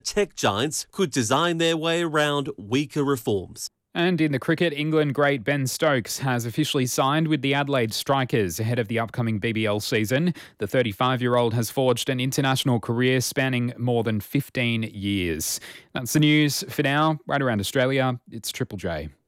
tech giants could design their way around weaker reforms. And in the cricket, England great Ben Stokes has officially signed with the Adelaide Strikers ahead of the upcoming BBL season. The 35-year-old has forged an international career spanning more than 15 years. That's the news for now. Right around Australia, it's Triple J.